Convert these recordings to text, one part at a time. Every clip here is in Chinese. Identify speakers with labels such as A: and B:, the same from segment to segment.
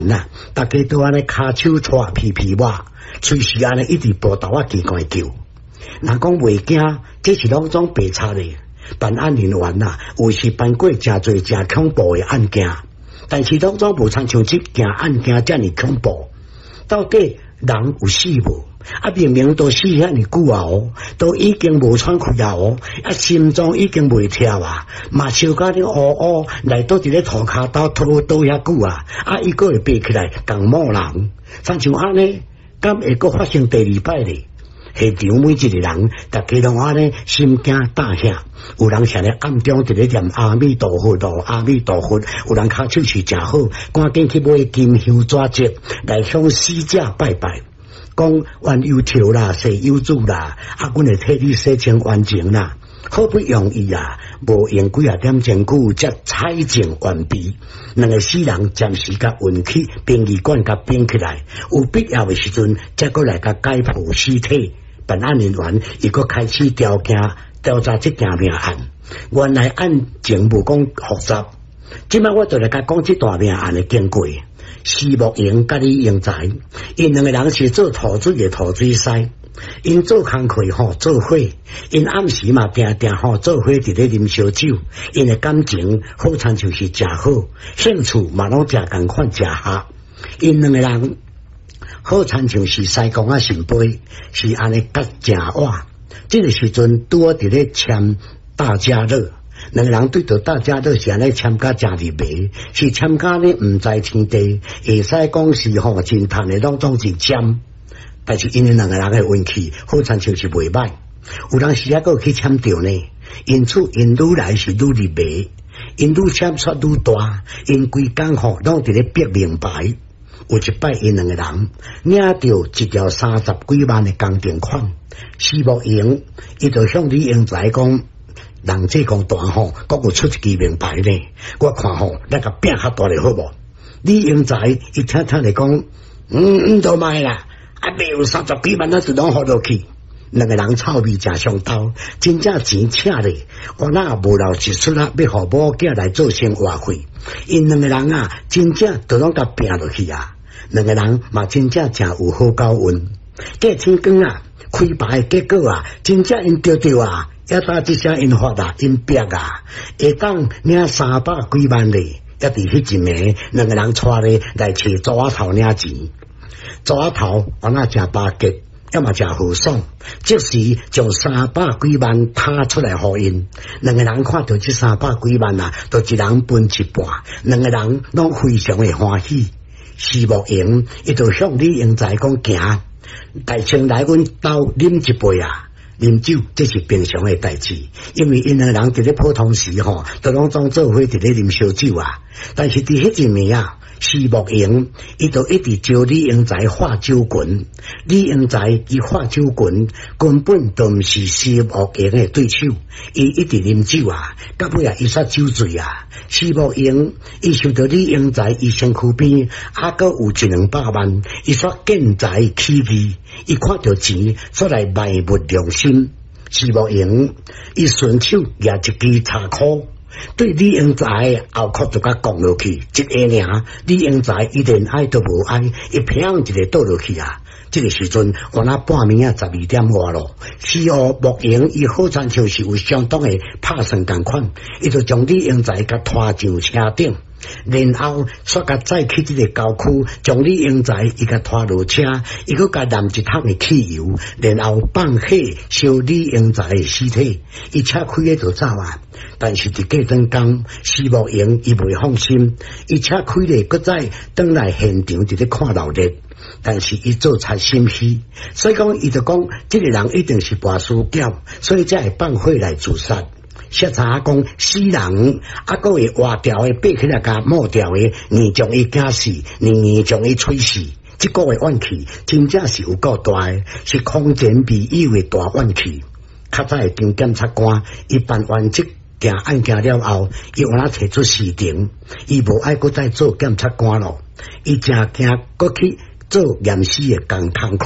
A: 呐，大家都安尼骹手搓皮皮哇，随时安尼一直报道啊机关叫。若讲袂惊，这是拢种白差的。办案人员呐，有时办过真侪真恐怖的案件，但是拢总无参像这件案件这么恐怖。到底人有死无？啊，明明都死遐尼久啊哦，都已经无喘气啊哦，啊心脏已经袂跳啊，嘛烧甲你乌来倒伫咧涂骹刀拖倒遐久啊，啊伊个会爬起来共骂人，参像安尼，敢会阁发生第二摆咧？现场每一个人，大家拢安尼心惊胆吓，有人想咧暗中伫咧念阿弥陀佛咯，阿弥陀佛，有人骹手是真好，赶紧去买金香纸烛来向死者拜拜。讲冤有头啦，死有主啦，啊，阮会替你洗清冤情啦，好不容易啊，无用几啊点钟久才采证完毕。两个死人暂时甲运气殡仪馆甲编起来，有必要的时阵，再过来甲解剖尸体。办案人员伊个开始调查这件命案，原来案情无讲复杂。今摆我就来甲讲这大命案的经过。施木英甲李英才，因两个人是做土水的土水师，因做工课做伙，因暗时嘛定做伙伫咧啉烧酒，因的感情好参像是真好，兴趣嘛拢真共款真合，因两个人好参像是西公啊神杯，是安尼甲真活。这个时阵拄好伫咧签大家乐。两个人对着大家乐是安尼参加真入迷，是参加呢毋知天地，会使讲是真赚的拢总是签。但是因为两个人的运气好参像是袂歹，有人时还阁去签着呢，因此因愈来是愈入迷，因愈签出愈大，因规工拢伫咧逼名牌。有一摆因两个人领着一条30几万的工程款，施木英伊就向李英才讲。人这讲大阁有出一支名牌呢，我看咱甲拼较大咧好无？李英才伊听咧讲，都卖啦，啊袂有30几万，咱就拢互落去。两个人臭味真相投，真正钱请咧，我那无留一出啊，要互某囝来做生活费。因两个人啊，真正都拢甲拼落去啊。两个人嘛，真正真有好交运。过天光啊，开牌结果啊，真正因着啊。一打这些因发达因逼啊，会当领300几万嘞，一伫迄一暝，两个人带咧来找朱仔头领钱。朱仔头我那真巴结，要么真豪爽，即时将300几万摊出来互因。两个人看到这300几万啊，都一人分一半，两个人拢非常的欢喜。施木英伊就向李英才讲行，大清来阮兜啉一杯啊。啉酒这是平常的代志，因为因两人伫咧普通时都拢总做伙伫咧啉烧酒啊。但是伫迄一暝啊，施木英伊就一直招李英才喝酒群，李英才伊喝酒群根本都毋是施木英的对手，伊一直啉酒啊，到尾啊伊煞酒醉啊。施木英伊受到李英才伊身躯边还阁有100-200万，伊煞见财起意。伊看到钱，出来卖不良心。施木英伊顺手拿一支茶箍，对李英才后壳就甲讲落去，一下尔，李英才伊连爱都无爱，伊砰一个倒落去啊！这个时阵，我那半暝啊12点外咯，施木英伊好像就是有相当的拍算共款，伊就将李英才甲拖上车顶。然后煞甲载去这个郊区，将李英才伊甲拖落车，伊阁甲淋一桶的汽油，然后放火烧李英才的尸体，伊车开咧就走啊。但是伫过灯工，施木英伊袂放心，伊车开咧阁再转来现场伫咧看闹热，但是伊做贼心虚，所以讲伊就讲，这个人一定是跋输角，所以才会放火来自杀。写查讲死人，啊，阁会活掉的，爬起来甲抹掉的，硬将伊惊死，硬将伊吹死。这个的怨气真正是有够大的，是空前未有的大怨气。较早的丁检察官，伊办完这件案件了后，伊往哪提出辞呈，伊无爱阁再做检察官咯，伊真惊阁去做验尸的工课。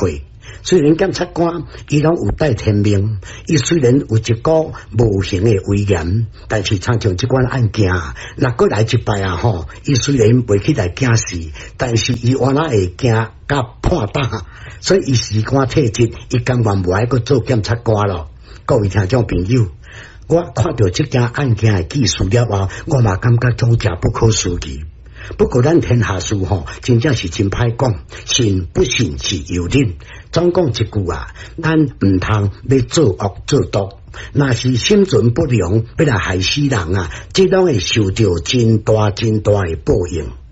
A: 虽然检察官伊拢有带天命，伊虽然有一股无形的威严，但是参像这款案件，若过来一摆啊吼，伊虽然袂起来惊死，但是伊原来会惊甲判打，所以伊时间体质，伊根本无爱阁做检察官咯。各位听众朋友，我看到这件案件的记述了后，我嘛感觉总真不可思议。不过咱天下事吼，真正是真歹讲，信不信是由人。总讲一句啊，咱唔通要做恶做毒，若是心存不良，要来害死人啊，这拢会受到真大的报应。